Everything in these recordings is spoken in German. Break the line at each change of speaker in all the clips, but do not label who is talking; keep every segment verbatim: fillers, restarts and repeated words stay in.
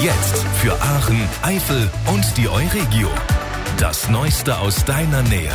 Jetzt für Aachen, Eifel und die Euregio. Das Neueste aus deiner Nähe.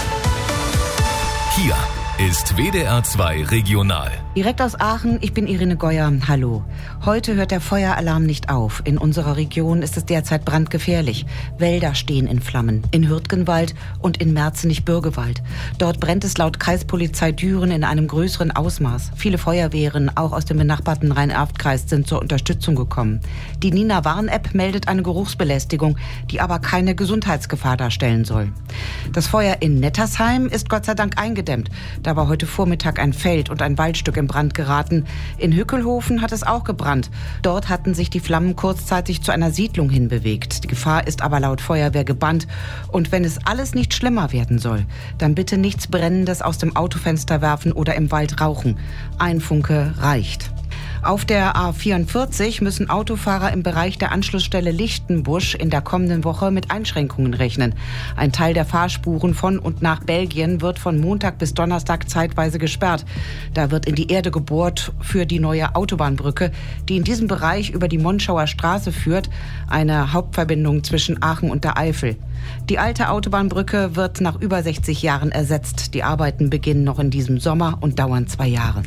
Hier ist W D R zwei Regional.
Direkt aus Aachen, ich bin Irene Geuer. Hallo. Heute hört der Feueralarm nicht auf. In unserer Region ist es derzeit brandgefährlich. Wälder stehen in Flammen. In Hürtgenwald und in Merzenich-Bürgewald. Dort brennt es laut Kreispolizei Düren in einem größeren Ausmaß. Viele Feuerwehren, auch aus dem benachbarten Rhein-Erft-Kreis, sind zur Unterstützung gekommen. Die Nina-Warn-App meldet eine Geruchsbelästigung, die aber keine Gesundheitsgefahr darstellen soll. Das Feuer in Nettersheim ist Gott sei Dank eingedämmt. Da war heute Vormittag ein Feld und ein Waldstück in Brand geraten. In Hückelhofen hat es auch gebrannt. Dort hatten sich die Flammen kurzzeitig zu einer Siedlung hinbewegt. Die Gefahr ist aber laut Feuerwehr gebannt. Und wenn es alles nicht schlimmer werden soll, dann bitte nichts Brennendes aus dem Autofenster werfen oder im Wald rauchen. Ein Funke reicht. Auf der A vierundvierzig müssen Autofahrer im Bereich der Anschlussstelle Lichtenbusch in der kommenden Woche mit Einschränkungen rechnen. Ein Teil der Fahrspuren von und nach Belgien wird von Montag bis Donnerstag zeitweise gesperrt. Da wird in die Erde gebohrt für die neue Autobahnbrücke, die in diesem Bereich über die Monschauer Straße führt, eine Hauptverbindung zwischen Aachen und der Eifel. Die alte Autobahnbrücke wird nach über sechzig Jahren ersetzt. Die Arbeiten beginnen noch in diesem Sommer und dauern zwei Jahre.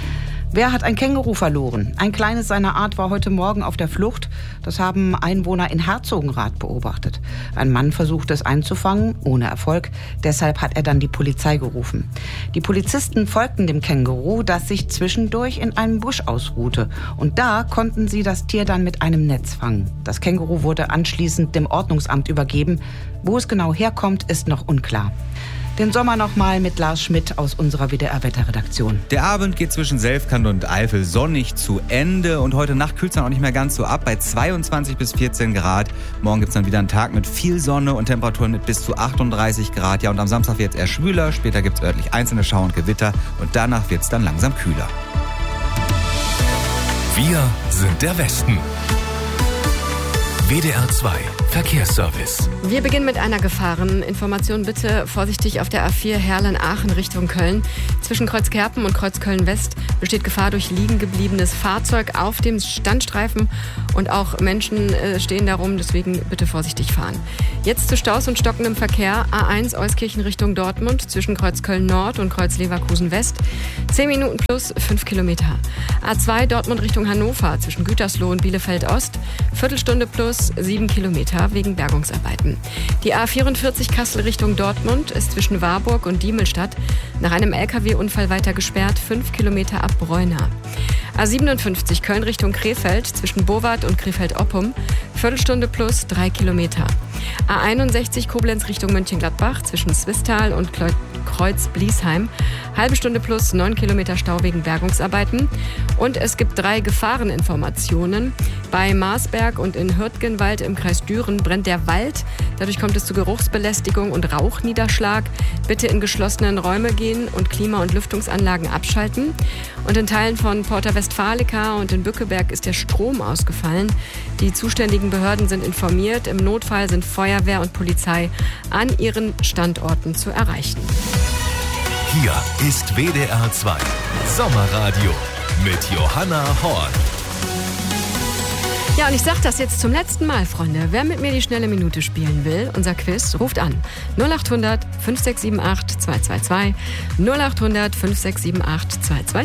Wer hat ein Känguru verloren? Ein kleines seiner Art war heute Morgen auf der Flucht. Das haben Einwohner in Herzogenrath beobachtet. Ein Mann versuchte es einzufangen, ohne Erfolg. Deshalb hat er dann die Polizei gerufen. Die Polizisten folgten dem Känguru, das sich zwischendurch in einem Busch ausruhte. Und da konnten sie das Tier dann mit einem Netz fangen. Das Känguru wurde anschließend dem Ordnungsamt übergeben. Wo es genau herkommt, ist noch unklar. Den Sommer nochmal mit Lars Schmidt aus unserer W D R-Wetterredaktion.
Der Abend geht zwischen Selfkant und Eifel sonnig zu Ende und heute Nacht kühlt es dann auch nicht mehr ganz so ab, bei zweiundzwanzig bis vierzehn Grad. Morgen gibt es dann wieder einen Tag mit viel Sonne und Temperaturen mit bis zu achtunddreißig Grad. Ja, und am Samstag wird es eher schwüler, später gibt es örtlich einzelne Schauer und Gewitter und danach wird es dann langsam kühler.
Wir sind der Westen. W D R zwei Verkehrsservice.
Wir beginnen mit einer Gefahreninformation. Bitte vorsichtig auf der A vier Herlen-Aachen Richtung Köln. Zwischen Kreuzkerpen und Kreuzköln-West besteht Gefahr durch liegen gebliebenes Fahrzeug auf dem Standstreifen und auch Menschen äh, stehen darum, deswegen bitte vorsichtig fahren. Jetzt zu Staus und stockendem Verkehr. A eins Euskirchen Richtung Dortmund zwischen Kreuzköln-Nord und Kreuz-Leverkusen-West. zehn Minuten plus fünf Kilometer. A zwei Dortmund Richtung Hannover zwischen Gütersloh und Bielefeld-Ost. Viertelstunde plus sieben Kilometer wegen Bergungsarbeiten. Die A vierundvierzig Kassel Richtung Dortmund ist zwischen Warburg und Diemelstadt nach einem L K W-Unfall weiter gesperrt, fünf Kilometer ab Breuna. A siebenundfünfzig Köln Richtung Krefeld zwischen Bowart und Krefeld-Oppum, Viertelstunde plus drei Kilometer. A einundsechzig Koblenz Richtung Mönchengladbach zwischen Swisttal und Kreuz-Bliesheim, halbe Stunde plus neun Kilometer Stau wegen Bergungsarbeiten. Und es gibt drei Gefahreninformationen. Bei Marsberg und in Hürtgenwald im Kreis Düren brennt der Wald. Dadurch kommt es zu Geruchsbelästigung und Rauchniederschlag. Bitte in geschlossenen Räume gehen und Klima- und Lüftungsanlagen abschalten. Und in Teilen von Porta Westfalica und in Bückeberg ist der Strom ausgefallen. Die zuständigen Behörden sind informiert. Im Notfall sind Feuerwehr und Polizei an ihren Standorten zu erreichen.
Hier ist W D R zwei Sommerradio mit Johanna Horn.
Ja, und ich sage das jetzt zum letzten Mal, Freunde. Wer mit mir die schnelle Minute spielen will, unser Quiz, ruft an. null acht hundert fünf sechs sieben acht zwei zwei zwei, null acht hundert fünf sechs sieben acht zwei zwei zwei.